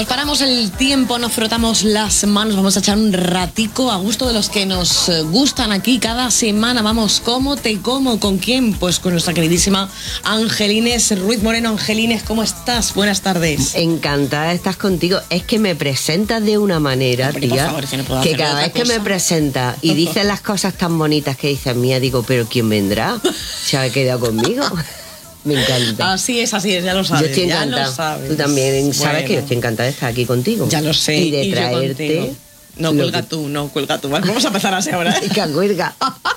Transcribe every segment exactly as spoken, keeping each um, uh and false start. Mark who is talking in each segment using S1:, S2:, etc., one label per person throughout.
S1: Pues paramos el tiempo, nos frotamos las manos, vamos a echar un ratico a gusto de los que nos gustan aquí cada semana. Vamos, ¿cómo te como? ¿Con quién? Pues con nuestra queridísima Angelines Ruiz Moreno. Angelines, ¿cómo estás? Buenas tardes.
S2: Encantada de estar contigo. Es que me presentas de una manera,
S1: Hombre,
S2: tía,
S1: por favor, que no puedo
S2: que
S1: hacer
S2: cada
S1: otra
S2: vez que
S1: cosa.
S2: me presentas y dices las cosas tan bonitas que dices mía, digo, pero ¿quién vendrá? ¿Se ha quedado conmigo? Me encanta.
S1: Así es, así es, ya lo sabes.
S2: Yo estoy
S1: ya
S2: encantada.
S1: lo sabes.
S2: Tú también sabes
S1: Bueno,
S2: que yo estoy encantada de estar aquí contigo.
S1: Ya lo sé.
S2: Y de
S1: y yo
S2: traerte.
S1: contigo. No,
S2: lo
S1: cuelga
S2: que-
S1: tú, no, cuelga tú. Vale, vamos a empezar así ahora. ¿eh?
S2: Cuelga, cuelga.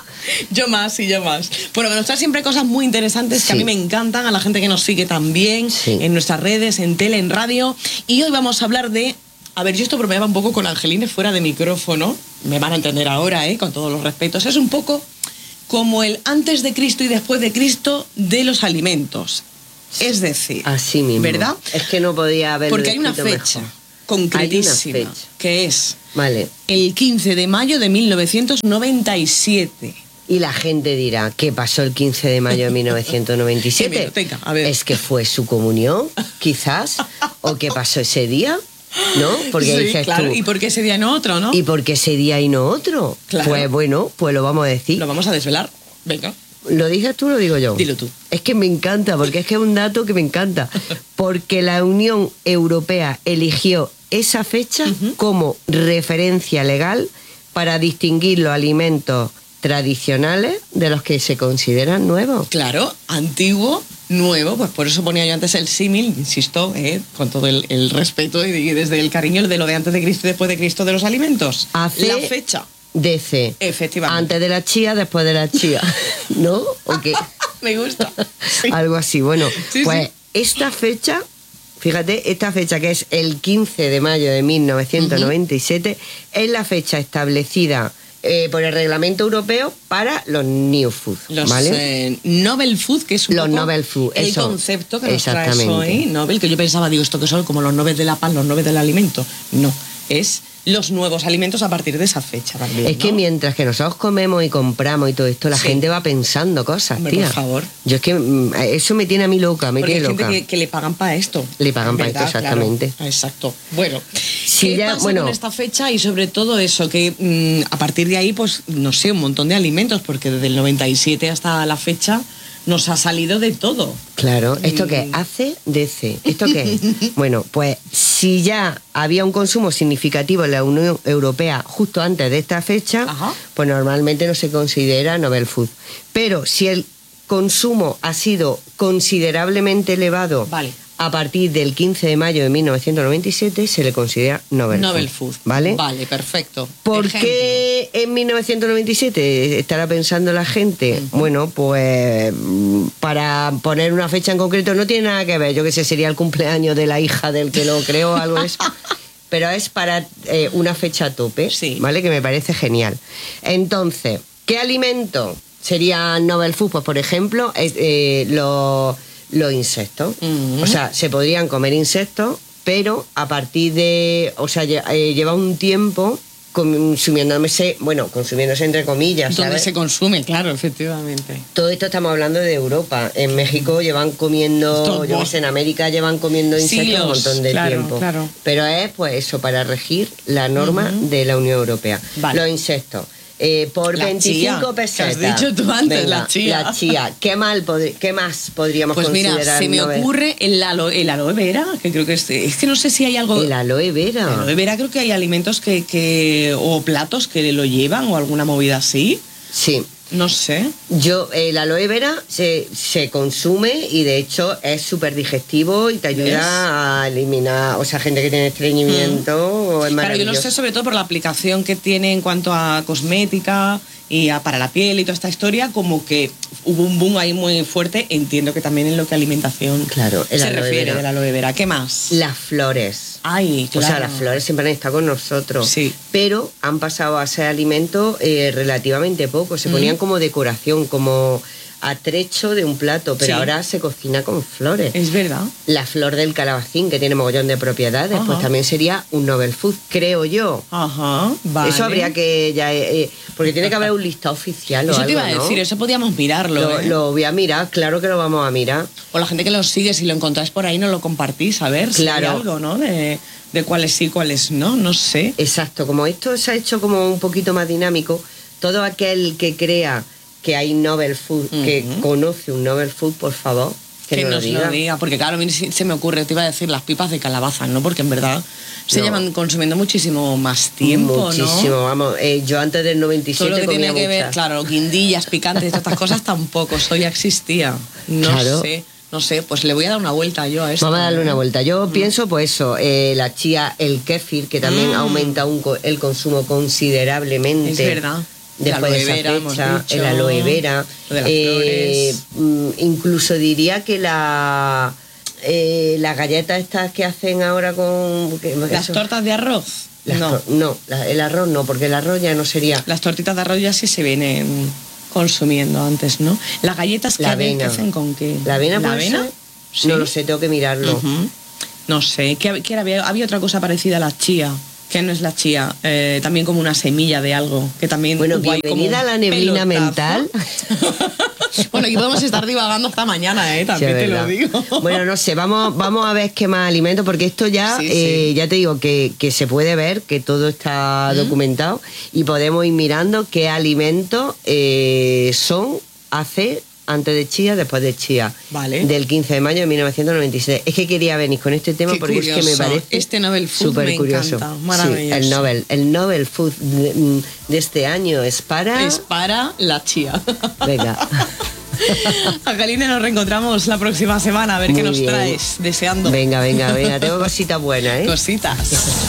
S1: Yo más y yo más. Bueno, que nos trae siempre cosas muy interesantes que
S2: Sí.
S1: a mí me encantan, a la gente que nos sigue también,
S2: Sí.
S1: en nuestras redes, en tele, en radio. Y hoy vamos a hablar de... A ver, yo esto bromeaba un poco con Angelines fuera de micrófono. Me van a entender ahora, ¿eh? Con todos los respetos. Es un poco como el antes de Cristo y después de Cristo de los alimentos. Es decir,
S2: Así mismo.
S1: ¿verdad?
S2: Es que no podía haberlo
S1: Porque hay una
S2: escrito
S1: fecha
S2: mejor.
S1: concretísima,
S2: Hay una fecha.
S1: que es
S2: Vale.
S1: el quince de mayo de mil novecientos noventa y siete.
S2: Y la gente dirá, ¿qué pasó el quince de mayo de mil novecientos noventa y siete?
S1: Hemeroteca, a ver.
S2: ¿Es que fue su comunión, quizás? ¿O qué pasó ese día? ¿No? Porque
S1: Sí,
S2: dices
S1: claro.
S2: tú,
S1: ¿Y por qué ese día no otro, no?
S2: ¿y por qué ese día y no otro?
S1: Claro.
S2: Pues bueno, pues lo vamos a decir.
S1: Lo vamos a desvelar. Venga.
S2: ¿Lo dices tú o lo digo yo?
S1: Dilo tú.
S2: Es que me encanta, porque es que es un dato que me encanta. Porque la Unión Europea eligió esa fecha como referencia legal para distinguir los alimentos tradicionales de los que se consideran nuevos.
S1: Claro, antiguo, nuevo, pues por eso ponía yo antes el símil, insisto, eh, con todo el, el respeto y desde el cariño de lo de antes de Cristo y después de Cristo de los alimentos.
S2: Hace
S1: La fecha.
S2: D C.
S1: Efectivamente.
S2: Antes de la chía, después de la chía. ¿No? ¿O qué?
S1: Me gusta. Sí.
S2: Algo así. Bueno,
S1: Sí,
S2: pues
S1: sí.
S2: esta fecha, fíjate, esta fecha que es el quince de mayo de mil novecientos noventa y siete, es la fecha establecida eh, por el Reglamento Europeo para los New Food.
S1: Los
S2: ¿Vale?
S1: eh, Novel Food, que es un
S2: Los
S1: poco
S2: Novel Food,
S1: el
S2: eso.
S1: concepto que nos traes
S2: Exactamente.
S1: hoy, Nobel, que yo pensaba, digo, esto que son como los Nobel de la paz, los Nobel del alimento. No, es los nuevos alimentos a partir de esa fecha también,
S2: Es que
S1: ¿no?
S2: mientras que nosotros comemos y compramos y todo esto, la
S1: Sí.
S2: gente va pensando cosas,
S1: Hombre,
S2: tía.
S1: por favor.
S2: Yo es que mm, eso me tiene a mí loca, me
S1: Porque hay
S2: tiene
S1: gente
S2: loca.
S1: que, que le pagan para esto.
S2: Le pagan pa' esto,
S1: ¿Verdad?
S2: exactamente.
S1: Claro, exacto. Bueno,
S2: Sí,
S1: ¿qué
S2: ya,
S1: pasa
S2: bueno.
S1: con esta fecha? Y sobre todo eso, que mm, a partir de ahí, pues, no sé, un montón de alimentos, porque desde el noventa y siete hasta la fecha nos ha salido de todo.
S2: Claro, ¿esto qué? Hace D C. ¿Esto qué? Bueno, pues si ya había un consumo significativo en la Unión Europea justo antes de esta fecha,
S1: Ajá.
S2: pues normalmente no se considera novel food. Pero si el consumo ha sido considerablemente elevado
S1: Vale.
S2: a partir del quince de mayo de mil novecientos noventa y siete, se le considera novel,
S1: Novel
S2: food.
S1: food.
S2: ¿Vale?
S1: Vale, perfecto.
S2: ¿Por
S1: Ejemplo.
S2: qué en mil novecientos noventa y siete estará pensando la gente? Bueno, pues mm, para poner una fecha en concreto no tiene nada que ver. Yo que sé, sería el cumpleaños de la hija del que lo creó o algo de eso. Pero es para eh, una fecha tope,
S1: Sí.
S2: ¿vale? Que me parece genial. Entonces, ¿qué alimento sería novel food? Pues, por ejemplo, es, eh, los, los insectos.
S1: Ujú.
S2: O sea, se podrían comer insectos, pero a partir de... O sea, lle- eh, lleva un tiempo consumiéndose, bueno, consumiéndose entre comillas,
S1: Donde
S2: ¿sabes?
S1: se consume, claro, efectivamente.
S2: Todo esto estamos hablando de Europa. En México llevan comiendo,
S1: Esto,
S2: yo
S1: buah.
S2: qué sé, en América llevan comiendo insectos
S1: Siglos,
S2: un montón de
S1: claro,
S2: tiempo.
S1: claro.
S2: Pero es pues eso, para regir la norma de la Unión Europea.
S1: Vale.
S2: Los insectos. Eh, por
S1: La
S2: veinticinco
S1: chía, que
S2: pesetas.
S1: has dicho tú antes,
S2: Venga,
S1: la chía.
S2: La chía. ¿Qué, mal podri- ¿Qué más podríamos
S1: Pues mira,
S2: considerar?
S1: se me
S2: novel?
S1: ocurre el aloe, el aloe vera, que creo que es... Es que no sé si hay algo...
S2: El aloe vera.
S1: El aloe vera creo que hay alimentos que, que... o platos que lo llevan o alguna movida así.
S2: Sí.
S1: No sé.
S2: Yo, el aloe vera se, se consume y de hecho es súper digestivo y te ayuda
S1: ¿Ves?
S2: a eliminar, o sea, gente que tiene estreñimiento, es
S1: Claro, yo
S2: maravilloso.
S1: lo sé sobre todo por la aplicación que tiene en cuanto a cosmética y a, para la piel y toda esta historia, como que hubo un boom ahí muy fuerte, entiendo que también en lo que a alimentación
S2: Claro, el
S1: se
S2: aloe
S1: refiere
S2: vera.
S1: del aloe vera. ¿Qué más?
S2: Las flores.
S1: Ay, claro.
S2: O sea, las flores siempre han estado con nosotros,
S1: Sí.
S2: pero han pasado a ser alimento eh, relativamente poco. Se ponían como decoración, como atrecho de un plato, pero
S1: Sí.
S2: ahora se cocina con flores.
S1: Es verdad.
S2: La flor del calabacín, que tiene mogollón de propiedades,
S1: Ajá.
S2: pues también sería un novel food, creo yo.
S1: Ajá, vale.
S2: Eso habría que ya... eh, eh, porque tiene que haber un listado oficial o
S1: Eso
S2: algo,
S1: te iba a
S2: ¿no?
S1: decir, eso podíamos mirarlo.
S2: Lo,
S1: ¿eh?
S2: lo voy a mirar, claro que lo vamos a mirar.
S1: O la gente que lo sigue, si lo encontráis por ahí, no lo compartís, a ver si hay
S2: Claro.
S1: algo, ¿no? De, de cuáles sí, cuáles no, no sé.
S2: Exacto, como esto se ha hecho como un poquito más dinámico, todo aquel que crea que hay novel food, que
S1: Ujú.
S2: conoce un novel food, por favor, que,
S1: Que
S2: nos
S1: nos
S2: lo diga.
S1: lo diga, porque claro, a mí sí- se me ocurre, te iba a decir las pipas de calabaza, ¿no? Porque en verdad se
S2: No.
S1: llevan consumiendo muchísimo más tiempo,
S2: Muchísimo,
S1: ¿no?
S2: vamos, eh, yo antes del noventa y
S1: Todo
S2: siete
S1: lo que
S2: comía
S1: tiene que ver,
S2: muchas.
S1: claro, guindillas, picantes, todas estas cosas tampoco, eso ya existía. No
S2: Claro.
S1: sé, no sé, pues le voy a dar una vuelta yo a esto.
S2: Vamos a darle
S1: ¿eh?
S2: una vuelta. Yo pienso, pues eso, eh, la chía, el kéfir, que también
S1: Mm.
S2: aumenta un co- el consumo considerablemente.
S1: Es verdad.
S2: Después
S1: El
S2: de esa
S1: aloe vera, hemos
S2: fecha,
S1: dicho.
S2: el aloe vera.
S1: Lo de las
S2: eh,
S1: flores.
S2: mm, incluso diría que la eh, las galletas estas que hacen ahora con... que-
S1: ¿Las
S2: eso-
S1: tortas de arroz?
S2: las
S1: no.
S2: tor- no, la- el arroz no, porque el arroz ya no sería...
S1: Las tortitas de arroz ya sí se vienen consumiendo antes, ¿no? Las galletas que,
S2: La
S1: hay-
S2: avena.
S1: que hacen con qué.
S2: ¿La avena
S1: ¿La
S2: puede
S1: avena?
S2: ser?
S1: Sí.
S2: No lo sé, tengo que mirarlo.
S1: Ujú. No sé, ¿qué, qué era? había, había otra cosa parecida a la chía. Que no es la chía, eh, también como una semilla de algo, que también
S2: Bueno,
S1: hubo ahí como
S2: bienvenida
S1: un
S2: a la neblina
S1: pelotazo.
S2: mental.
S1: Bueno, aquí podemos estar divagando hasta mañana, ¿eh?
S2: Sí,
S1: También
S2: es
S1: te lo
S2: verdad.
S1: digo.
S2: Bueno, no sé, vamos, vamos a ver qué más alimentos, porque esto ya,
S1: Sí,
S2: eh,
S1: sí.
S2: ya te digo que, que se puede ver, que todo está documentado y podemos ir mirando qué alimentos eh, son hace antes de chía, después de chía.
S1: Vale.
S2: Del quince de mayo de mil novecientos noventa y seis. Es que quería venir con este tema
S1: Qué
S2: porque es que me
S1: curioso.
S2: parece
S1: Este Nobel Food
S2: súper
S1: me
S2: curioso.
S1: encanta,
S2: Sí,
S1: maravilloso.
S2: el Nobel, el Nobel Food de, de este año es para...
S1: Es para la chía.
S2: Venga.
S1: Angelina, nos reencontramos la próxima semana a ver qué
S2: Muy
S1: nos
S2: bien.
S1: traes. Deseando
S2: Venga, venga, venga. Tengo cositas buenas, ¿eh?
S1: cositas.